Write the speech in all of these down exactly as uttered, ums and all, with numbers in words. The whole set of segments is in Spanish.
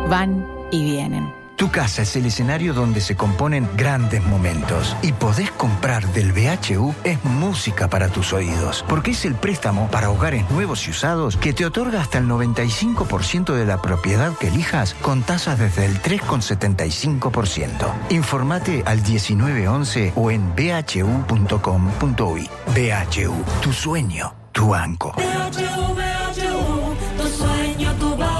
van y vienen. Tu casa es el escenario donde se componen grandes momentos. Y podés comprar del B H U es música para tus oídos. Porque es el préstamo para hogares nuevos y usados que te otorga hasta el noventa y cinco por ciento de la propiedad que elijas con tasas desde el tres coma setenta y cinco por ciento. Informate al diecinueve once o en b h u punto com punto u y. B H U, tu sueño, tu banco. B H U, B H U, tu sueño, tu banco.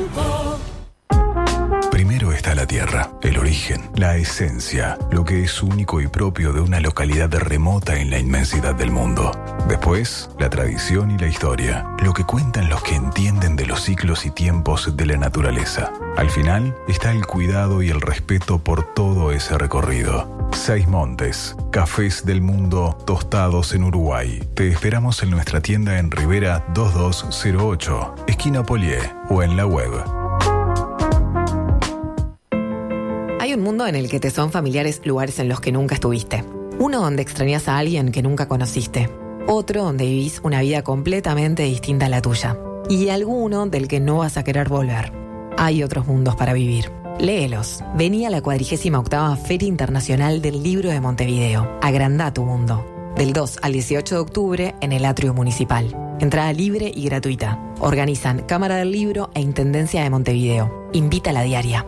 Primero está la tierra, el origen, la esencia, lo que es único y propio de una localidad remota en la inmensidad del mundo. Después, la tradición y la historia, lo que cuentan los que entienden de los ciclos y tiempos de la naturaleza. Al final está el cuidado y el respeto por todo ese recorrido. Seis Montes, cafés del mundo tostados en Uruguay. Te esperamos en nuestra tienda en Rivera dos dos cero ocho, esquina Polié, o en la web. Hay un mundo en el que te son familiares lugares en los que nunca estuviste. Uno donde extrañas a alguien que nunca conociste. Otro donde vivís una vida completamente distinta a la tuya. Y alguno del que no vas a querer volver. Hay otros mundos para vivir. Léelos. Vení a la cuadragésima octava Feria Internacional del Libro de Montevideo. Agrandá tu mundo. Del dos al dieciocho de octubre en el Atrio Municipal. Entrada libre y gratuita. Organizan Cámara del Libro e Intendencia de Montevideo. Invita a la diaria.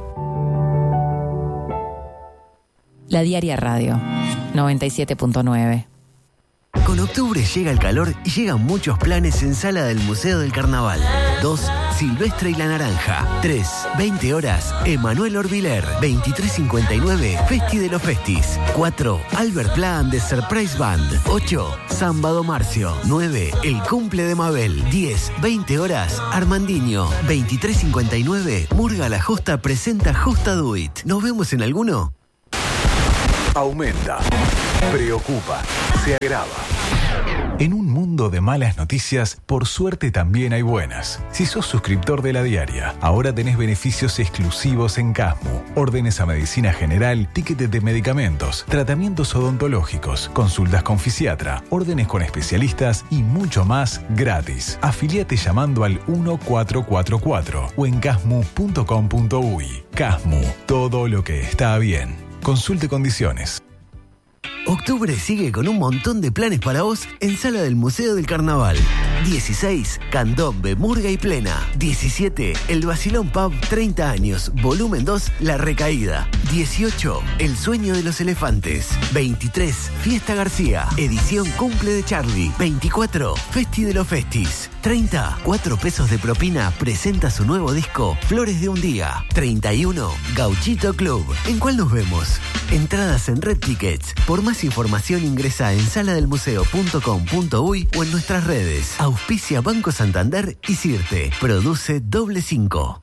La Diaria Radio, noventa y siete punto nueve. Con octubre llega el calor y llegan muchos planes en Sala del Museo del Carnaval. dos. Silvestre y la Naranja. tres. veinte horas, Emanuel Orbiler. veintitrés cincuenta y nueve, Festi de los Festis. cuatro. Albert Plan de Surprise Band. ocho. Sábado Marcio. nueve. El cumple de Mabel. diez. veinte horas, Armandinho. veintitrés cincuenta y nueve, Murga la Justa presenta Justa Do It. ¿Nos vemos en alguno? Aumenta, preocupa, se agrava. En un mundo de malas noticias, por suerte también hay buenas. Si sos suscriptor de La Diaria, ahora tenés beneficios exclusivos en Casmu. Órdenes a medicina general, tickets de medicamentos, tratamientos odontológicos, consultas con fisiatra, órdenes con especialistas y mucho más gratis. Afiliate llamando al uno cuatro cuatro cuatro o en casmu punto com punto u y. Casmu, todo lo que está bien. Consulte condiciones. Octubre sigue con un montón de planes para vos en Sala del Museo del Carnaval. dieciséis. Candombe, Murga y Plena. diecisiete. El Basilón Pub, treinta años, volumen dos, La Recaída. dieciocho. El Sueño de los Elefantes. veintitrés. Fiesta García, edición Cumple de Charlie. veinticuatro. Festi de los Festis. treinta. Cuatro pesos de propina presenta su nuevo disco Flores de un Día. treinta y uno. Gauchito Club. ¿En cuál nos vemos? Entradas en Red Tickets. Por más información ingresa en saladelmuseo punto com punto u y o en nuestras redes. Auspicia Banco Santander y Sirte. Produce Doble Cinco.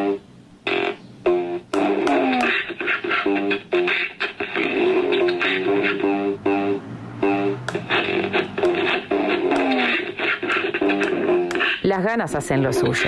Las ganas hacen lo suyo.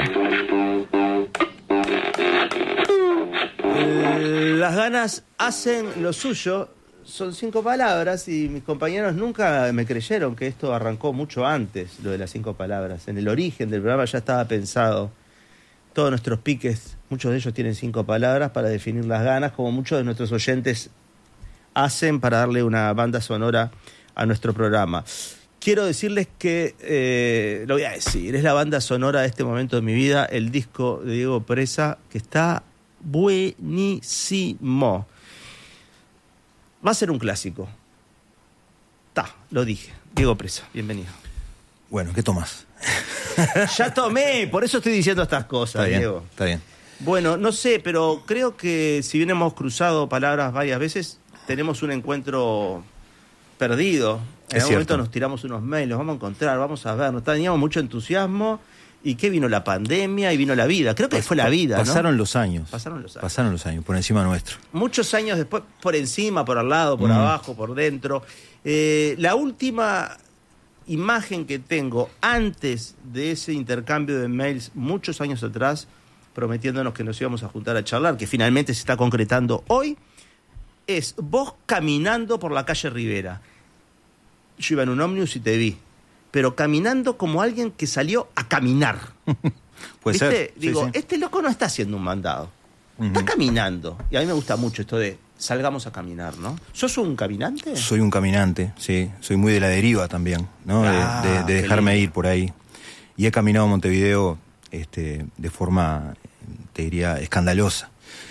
Las ganas hacen lo suyo. Son cinco palabras y mis compañeros nunca me creyeron que esto arrancó mucho antes, lo de las cinco palabras. En el origen del programa ya estaba pensado. Todos nuestros piques, muchos de ellos tienen cinco palabras para definir las ganas, como muchos de nuestros oyentes hacen para darle una banda sonora a nuestro programa. Quiero decirles que, eh, lo voy a decir, es la banda sonora de este momento de mi vida, el disco de Diego Presa, que está buenísimo. Va a ser un clásico. Ta, lo dije. Diego Presa, bienvenido. Bueno, ¿qué tomas? Ya tomé, por eso estoy diciendo estas cosas, está bien, Diego. Está bien. Bueno, no sé, pero creo que si bien hemos cruzado palabras varias veces, tenemos un encuentro perdido. En algún momento nos tiramos unos mails, los vamos a encontrar, vamos a ver. Nos teníamos mucho entusiasmo. ¿Y qué vino? La pandemia y vino la vida. Creo que fue la vida, ¿no? Pasaron los años. Pasaron los años. Pasaron los años, por encima nuestro. Muchos años después, por encima, por al lado, por mm. abajo, por dentro. Eh, la última imagen que tengo antes de ese intercambio de mails, muchos años atrás, prometiéndonos que nos íbamos a juntar a charlar, que finalmente se está concretando hoy, es vos caminando por la calle Rivera. Yo iba en un ómnibus y te vi, pero caminando como alguien que salió a caminar. Puede ¿Viste? ser. Digo, sí, sí. Este loco no está haciendo un mandado. Uh-huh. Está caminando. Y a mí me gusta mucho esto de salgamos a caminar, ¿no? ¿Sos un caminante? Soy un caminante, sí. Soy muy de la deriva también, ¿no? Ah, de, de, de dejarme lindo. ir por ahí. Y he caminado a Montevideo este, de forma, te diría, escandalosa.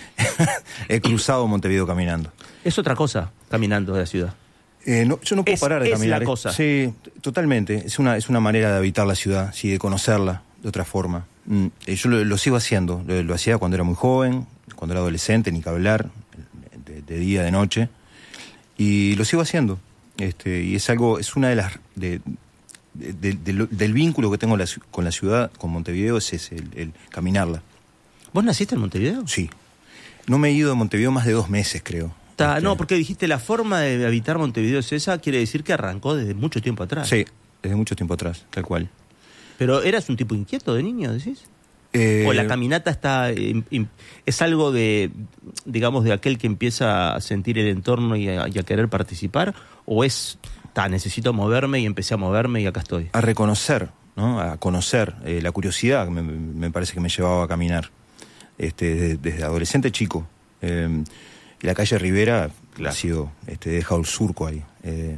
He cruzado Montevideo caminando. Es otra cosa, caminando de la ciudad. Eh, no, yo no puedo Es- parar de es caminar. la cosa. Sí, totalmente. Es una, es una manera de habitar la ciudad, sí, de conocerla de otra forma. Mm, eh, yo lo, lo sigo haciendo. Lo, lo hacía cuando era muy joven, cuando era adolescente, ni que hablar, de, de día, de noche. Y lo sigo haciendo. Este, y es algo, es una de las... De, de- de- de lo- del vínculo que tengo la ci- con la ciudad, con Montevideo, es ese, el, el caminarla. ¿Vos naciste en Montevideo? Sí. No me he ido de Montevideo más de dos meses, creo. Ta- Este, No, porque dijiste la forma de habitar Montevideo es esa, quiere decir que arrancó desde mucho tiempo atrás. Sí, desde mucho tiempo atrás, tal cual. Pero ¿eras un tipo inquieto de niño, decís? Eh, ¿O la caminata está eh, im- es algo de, digamos, de aquel que empieza a sentir el entorno y a, y a querer participar? ¿O es, ta, necesito moverme y empecé a moverme y acá estoy? a reconocer, ¿no? A conocer, eh, la curiosidad me, me parece que me llevaba a caminar este, desde, desde adolescente chico. Eh, y la calle Rivera ha sido, este, he dejado el surco ahí. Eh,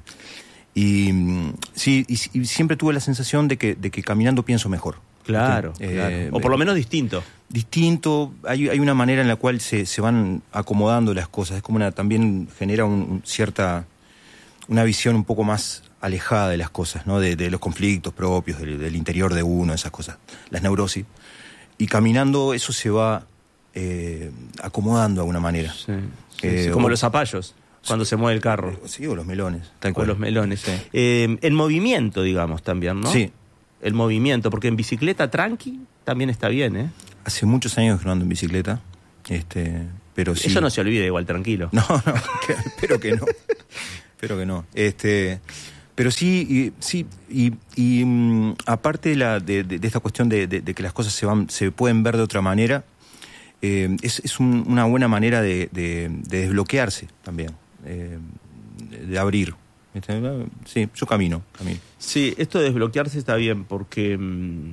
y mm, sí, y, y siempre tuve la sensación de que, de que caminando pienso mejor. Claro, Eh, claro. O por lo menos distinto. Distinto, hay, hay una manera en la cual se, se van acomodando las cosas, es como una, también genera un, un cierta, una visión un poco más alejada de las cosas, ¿no? De, de los conflictos propios, del, del interior de uno, esas cosas, las neurosis. Y caminando eso se va eh, acomodando de alguna manera. Sí, sí, Eh, sí, como o- los zapallos, cuando se mueve el carro. Sí, o los melones, tal O cual. los melones. Sí. Eh, en movimiento, digamos, también, ¿no? Sí. El movimiento, porque en bicicleta tranqui también está bien, ¿eh? Hace muchos años que no ando en bicicleta, este, pero sí. Eso no se olvide, igual, tranquilo. No, no, que- espero que no. Espero que no. Este, pero sí, y, sí, y, y mm, aparte de, la, de, de- de esta cuestión de, de- de que las cosas se van, se pueden ver de otra manera, eh, es, es un- una buena manera de, de- de desbloquearse también, eh, de, de abrir. ¿Viste? Sí, yo camino, camino. Sí, esto de desbloquearse está bien porque mm,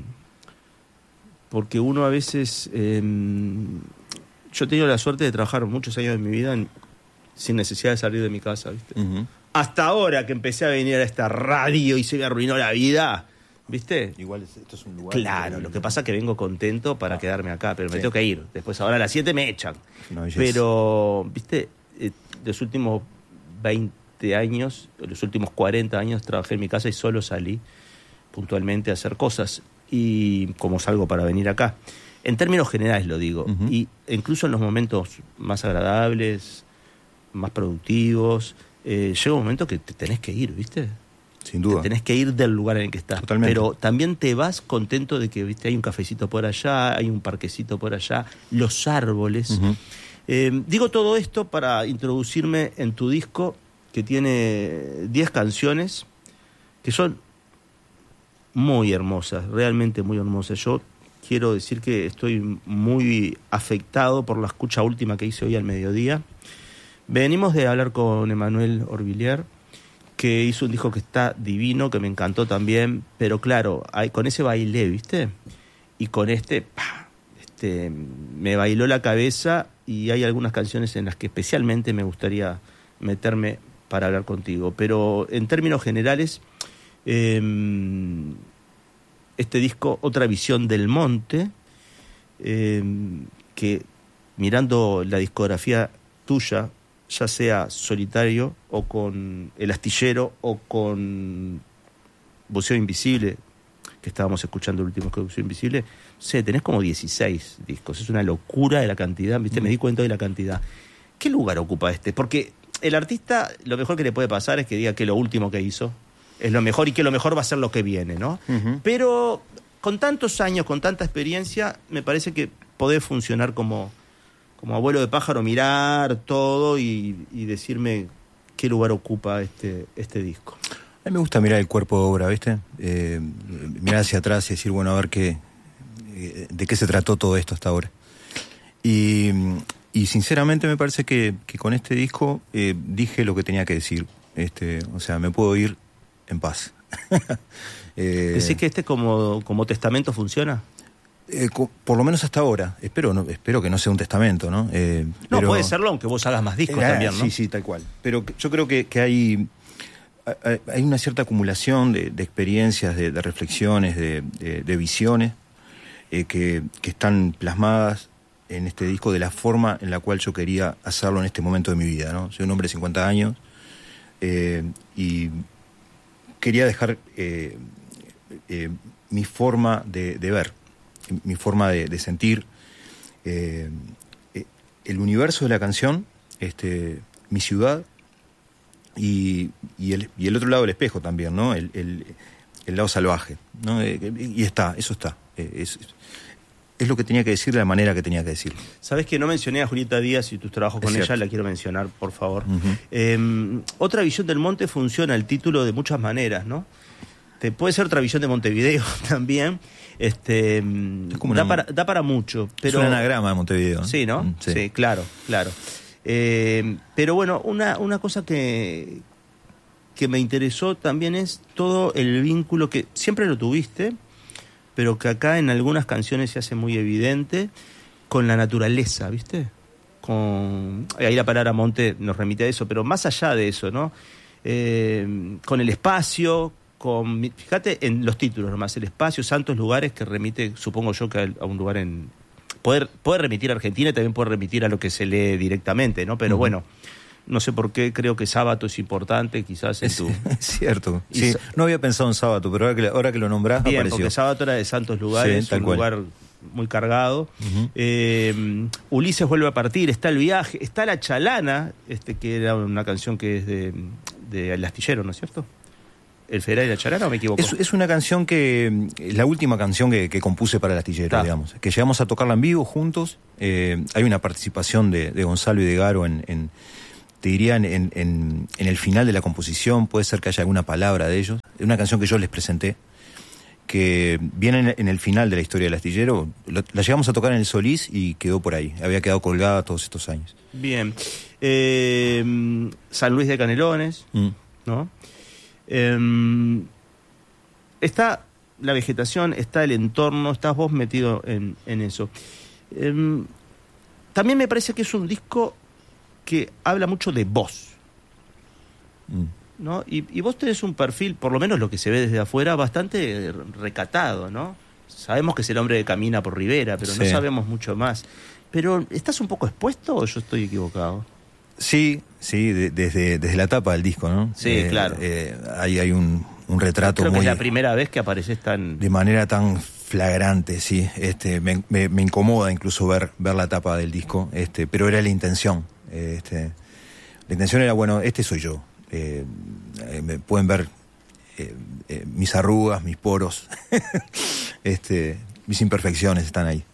porque uno a veces eh, yo he tenido la suerte de trabajar muchos años de mi vida en- sin necesidad de salir de mi casa, ¿viste? Ujú. Hasta ahora que empecé a venir a esta radio y se me arruinó la vida, ¿viste? Igual es- esto es un lugar. Claro, lo que pasa es que vengo contento para quedarme acá, pero me Sí. tengo que ir. Después ahora a las siete me echan. Una belleza. Pero, viste, eh, los últimos veinte años, los últimos cuarenta años trabajé en mi casa y solo salí puntualmente a hacer cosas. Y como salgo para venir acá. En términos generales lo digo. Ujú. Y incluso en los momentos más agradables, más productivos, eh, llega un momento que te tenés que ir, ¿viste? Sin duda. Te tenés que ir del lugar en el que estás. Totalmente. Pero también te vas contento de que, viste, hay un cafecito por allá, hay un parquecito por allá, los árboles. Ujú. Eh, digo todo esto para introducirme en tu disco que tiene diez canciones que son muy hermosas, realmente muy hermosas. Yo quiero decir que estoy muy afectado por la escucha última que hice hoy al mediodía. Venimos de hablar con Emanuel Orvillier, que hizo un disco que está divino, que me encantó también, pero claro, hay, con ese bailé, ¿viste? Y con este, ¡pah! este, me bailó la cabeza y hay algunas canciones en las que especialmente me gustaría meterme para hablar contigo. Pero en términos generales, eh, este disco, Otra Visión del Monte, eh, que mirando la discografía tuya, ya sea solitario o con El Astillero o con Buceo Invisible, que estábamos escuchando el último que Buceo Invisible, no sé, tenés como dieciséis discos, es una locura de la cantidad, ¿viste? Me di cuenta de la cantidad. ¿Qué lugar ocupa este? Porque el artista, lo mejor que le puede pasar es que diga que lo último que hizo es lo mejor y que lo mejor va a ser lo que viene, ¿no? Ujú. Pero con tantos años, con tanta experiencia, me parece que podés funcionar como, como abuelo de pájaro, mirar todo y, y decirme qué lugar ocupa este, este disco. A mí me gusta mirar el cuerpo de obra, ¿viste? Eh, mirar hacia atrás y decir, bueno, a ver qué, eh, de qué se trató todo esto hasta ahora. Y, y sinceramente me parece que, que con este disco eh, dije lo que tenía que decir. Este, o sea, me puedo ir en paz. eh, ¿Decís que este como, como testamento funciona? Eh, co- por lo menos hasta ahora. Espero no, espero que no sea un testamento, ¿no? Eh, No, pero- puede serlo, aunque vos hagas más discos Eh, también, ¿no? Sí, sí, tal cual. Pero que- yo creo que, que hay, hay hay una cierta acumulación de, de experiencias, de, de reflexiones, de, de- de visiones eh, que, que están plasmadas en este disco de la forma en la cual yo quería hacerlo en este momento de mi vida, ¿no? Soy un hombre de cincuenta años eh, y quería dejar eh, eh, mi forma de, de ver, mi forma de, de sentir, eh, eh, el universo de la canción, este, mi ciudad y, y, el, y el otro lado del espejo también, ¿no? El, el, el lado salvaje, ¿no? Eh, y está, eso está. Eh, es, es lo que tenía que decir de la manera que tenía que decir. Sabés que no mencioné a Julieta Díaz y tus trabajos Es con cierto. ella, la quiero mencionar, por favor. Ujú. Eh, otra visión del monte funciona el título de muchas maneras, ¿no? Te puede ser otra visión de Montevideo también. Este, como da, una- para, da para mucho. Pero, es un anagrama de Montevideo, ¿no? Sí, ¿no? Mm, Sí, sí. claro, claro. Eh, pero bueno, una, una cosa que, que me interesó también es todo el vínculo que siempre lo tuviste, pero que acá en algunas canciones se hace muy evidente, con la naturaleza, ¿viste? Con, ahí la palabra monte nos remite a eso, pero más allá de eso, ¿no? Eh, con el espacio, con, fíjate en los títulos nomás, el espacio, santos lugares, que remite, supongo yo, que a, a un lugar en... Poder, puede remitir a Argentina y también puede remitir a lo que se lee directamente, ¿no? Pero Uh-huh. bueno, no sé por qué, creo que sábado es importante, quizás en Es, tu... es cierto. Y Sí, sa- no había pensado en sábado, pero ahora que, ahora que lo nombrás Bien, apareció. porque sábado era de santos lugares, Sí, tal un cual. lugar muy cargado. Ujú. Eh, Ulises vuelve a partir, está el viaje, está La Chalana, este que era una canción que es de, de El Astillero, ¿no es cierto? ¿El Federal y La Chalana o me equivoco? Es, es una canción que es la última canción que, que compuse para el Astillero, Ta. digamos. Que llegamos a tocarla en vivo juntos. Eh, hay una participación de, de Gonzalo y de Garo en, en te diría, en, en, en el final de la composición. Puede ser que haya alguna palabra de ellos. Es una canción que yo les presenté, que viene en, en el final de la historia del Astillero. Lo- la llegamos a tocar en el Solís y quedó por ahí. Había quedado colgada todos estos años. Bien. Eh, San Luis de Canelones, Mm. ¿no? Eh, está la vegetación, está el entorno, estás vos metido en, en eso. Eh, también me parece que es un disco que habla mucho de vos, Mm. ¿no? Y, y vos tenés un perfil, por lo menos lo que se ve desde afuera, bastante recatado, ¿no? Sabemos que es el hombre que camina por Rivera, pero no Sí. sabemos mucho más. Pero, ¿estás un poco expuesto o yo estoy equivocado? Sí, sí, de- desde, desde la tapa del disco, ¿no? Sí, claro. eh, hay, hay un, un retrato Creo que muy... es la primera vez que apareces tan... De manera tan flagrante, sí. Este, me, me, me incomoda incluso ver, ver la tapa del disco, este, pero era la intención. eh, Este, la intención era, bueno, este soy yo. Eh, eh, me pueden ver eh, eh, mis arrugas, mis poros, este, mis imperfecciones están ahí.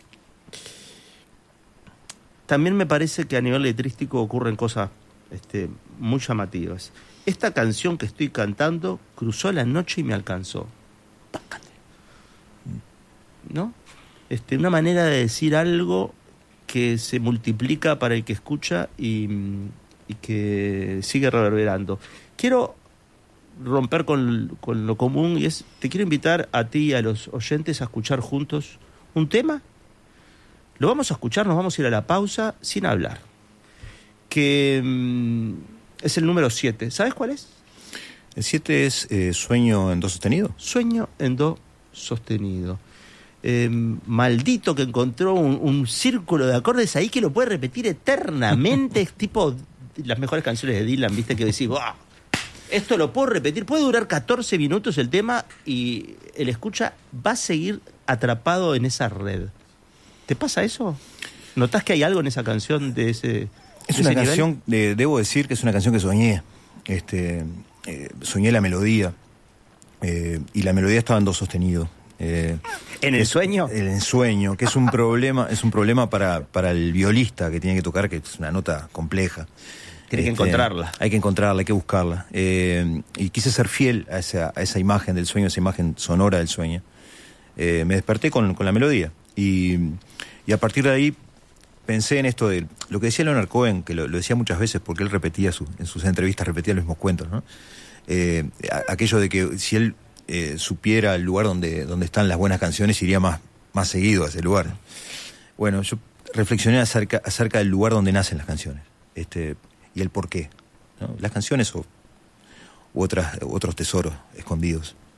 También me parece que a nivel letrístico ocurren cosas este, muy llamativas. Esta canción que estoy cantando cruzó la noche y me alcanzó. Pácate. ¿No? Este, una manera de decir algo que se multiplica para el que escucha y, y que sigue reverberando. Quiero romper con, con lo común y es, te quiero invitar a ti y a los oyentes a escuchar juntos un tema. Lo vamos a escuchar, nos vamos a ir a la pausa sin hablar. Que mm, es el número siete. ¿Sabes cuál es? El siete es eh, Sueño en Do sostenido. Sueño en Do sostenido. Eh, maldito que encontró un, un círculo de acordes ahí que lo puede repetir eternamente. Es tipo las mejores canciones de Dylan, viste, que decís, ¡wow! Esto lo puedo repetir. Puede durar catorce minutos el tema y el escucha va a seguir atrapado en esa red. ¿Te pasa eso? ¿Notás que hay algo en esa canción de ese Es de una ese nivel? canción, de- debo decir que es una canción que soñé. Este, eh, soñé la melodía. eh, y la melodía estaba en do sostenido. Eh, ¿En el es- sueño? En el sueño, que es un problema, es un problema para, para el violista que tiene que tocar, que es una nota compleja. Tiene que encontrarla. Hay que encontrarla, hay que buscarla. Eh, y quise ser fiel a esa, a esa imagen del sueño, esa imagen sonora del sueño. Eh, me desperté con, con la melodía. Y, y a partir de ahí pensé en esto de lo que decía Leonard Cohen, que lo, lo decía muchas veces porque él repetía su, en sus entrevistas, repetía los mismos cuentos, ¿no? Eh, a- aquello de que si él eh, supiera el lugar donde, donde están las buenas canciones, iría más, más seguido a ese lugar. Bueno, yo reflexioné acerca, acerca del lugar donde nacen las canciones, este, y el por qué, ¿no? Las canciones o u otras, otros tesoros escondidos.